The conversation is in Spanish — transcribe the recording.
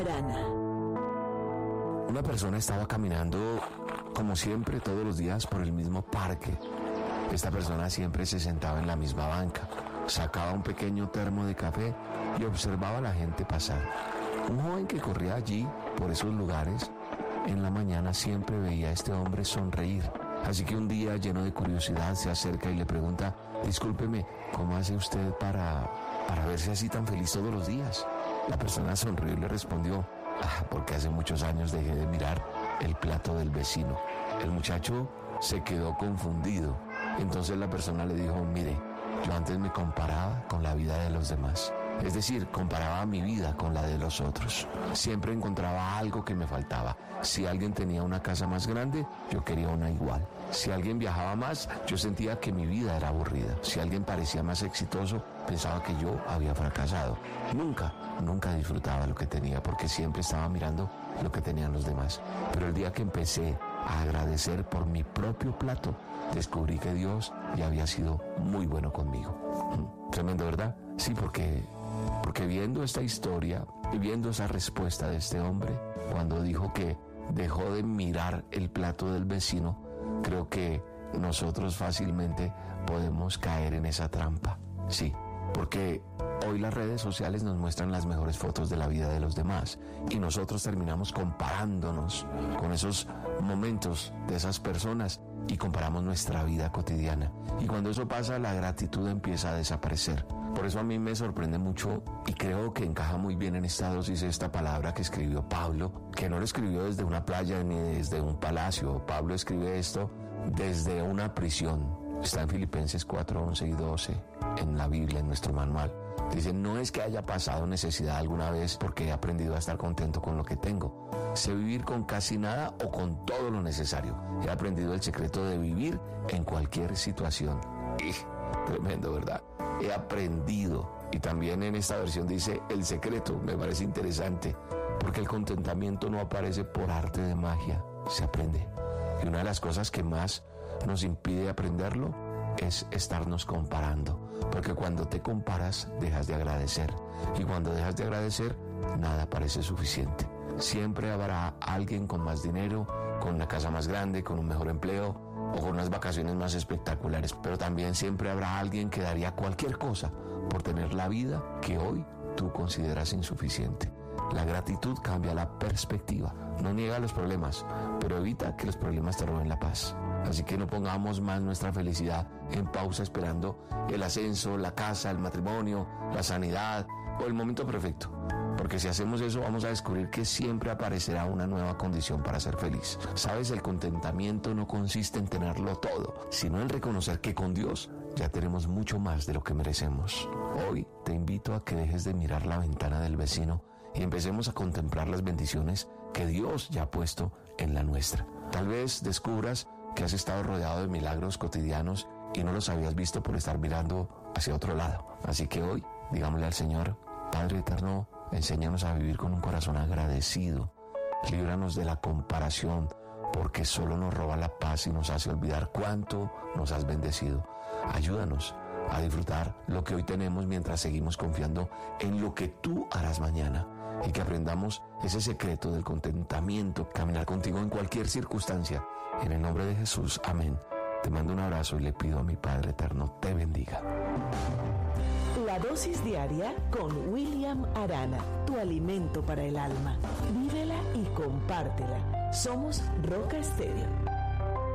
Arana. Una persona estaba caminando, como siempre, todos los días por el mismo parque. Esta persona siempre se sentaba en la misma banca, sacaba un pequeño termo de café y observaba a la gente pasar. Un joven que corría allí, por esos lugares, en la mañana siempre veía a este hombre sonreír. Así que un día, lleno de curiosidad, se acerca y le pregunta: discúlpeme, ¿cómo hace usted para verse así tan feliz todos los días? La persona sonrió y le respondió: porque hace muchos años dejé de mirar el plato del vecino. El muchacho se quedó confundido. Entonces la persona le dijo: mire, yo antes me comparaba con la vida de los demás. Es decir, comparaba mi vida con la de los otros. Siempre encontraba algo que me faltaba. Si alguien tenía una casa más grande, yo quería una igual. Si alguien viajaba más, yo sentía que mi vida era aburrida. Si alguien parecía más exitoso, pensaba que yo había fracasado. Nunca disfrutaba lo que tenía, porque siempre estaba mirando lo que tenían los demás. Pero el día que empecé a agradecer por mi propio plato, descubrí que Dios ya había sido muy bueno conmigo. Tremendo, ¿verdad? Sí, porque viendo esta historia y viendo esa respuesta de este hombre, cuando dijo que dejó de mirar el plato del vecino, creo que nosotros fácilmente podemos caer en esa trampa. Sí, porque hoy las redes sociales nos muestran las mejores fotos de la vida de los demás y nosotros terminamos comparándonos con esos momentos de esas personas y comparamos nuestra vida cotidiana. Y cuando eso pasa, la gratitud empieza a desaparecer. Por eso a mí me sorprende mucho y creo que encaja muy bien en esta dosis esta palabra que escribió Pablo, que no lo escribió desde una playa ni desde un palacio. Pablo escribe esto desde una prisión. Está en Filipenses 4, 11 y 12, en la Biblia, en nuestro manual. Dice: no es que haya pasado necesidad alguna vez, porque he aprendido a estar contento con lo que tengo. Sé vivir con casi nada o con todo lo necesario. He aprendido el secreto de vivir en cualquier situación. Tremendo, ¿verdad? He aprendido. Y también en esta versión dice el secreto. Me parece interesante, porque el contentamiento no aparece por arte de magia, se aprende. Y una de las cosas que más nos impide aprenderlo es estarnos comparando, porque cuando te comparas dejas de agradecer, y cuando dejas de agradecer nada parece suficiente. Siempre habrá alguien con más dinero, con una casa más grande, con un mejor empleo o con unas vacaciones más espectaculares, pero también siempre habrá alguien que daría cualquier cosa por tener la vida que hoy tú consideras insuficiente. La gratitud cambia la perspectiva, no niega los problemas, pero evita que los problemas te roben la paz. Así que no pongamos más nuestra felicidad en pausa esperando el ascenso, la casa, el matrimonio, la sanidad o el momento perfecto. Porque si hacemos eso, vamos a descubrir que siempre aparecerá una nueva condición para ser feliz. ¿Sabes? El contentamiento no consiste en tenerlo todo, sino en reconocer que con Dios ya tenemos mucho más de lo que merecemos. Hoy te invito a que dejes de mirar la ventana del vecino y empecemos a contemplar las bendiciones que Dios ya ha puesto en la nuestra. Tal vez descubras que has estado rodeado de milagros cotidianos y no los habías visto por estar mirando hacia otro lado. Así que hoy, digámosle al Señor: Padre eterno, enséñanos a vivir con un corazón agradecido. Líbranos de la comparación, porque solo nos roba la paz y nos hace olvidar cuánto nos has bendecido. Ayúdanos a disfrutar lo que hoy tenemos mientras seguimos confiando en lo que tú harás mañana, y que aprendamos ese secreto del contentamiento, caminar contigo en cualquier circunstancia. En el nombre de Jesús, amén. Te mando un abrazo y le pido a mi Padre eterno te bendiga. La dosis diaria con William Arana, tu alimento para el alma. Vívela y compártela. Somos Roca Estéreo.